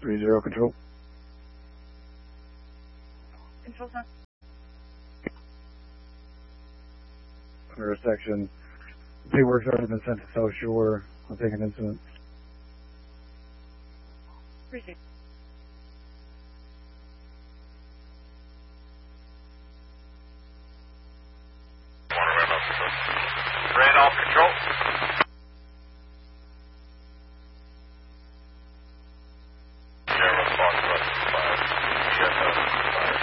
3-0 control. Control time. Under a section. Paperwork's already been sent to South Shore. I'll take an incident. Appreciate it.